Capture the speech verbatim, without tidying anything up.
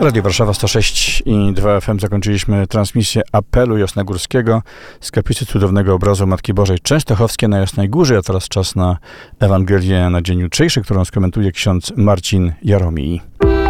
Radio Warszawa sto sześć i dwa F M. Zakończyliśmy transmisję apelu jasnogórskiego z kaplicy cudownego obrazu Matki Bożej Częstochowskiej na Jasnej Górze. A teraz czas na Ewangelię na dzień jutrzejszy, którą skomentuje ksiądz Marcin Jaromij.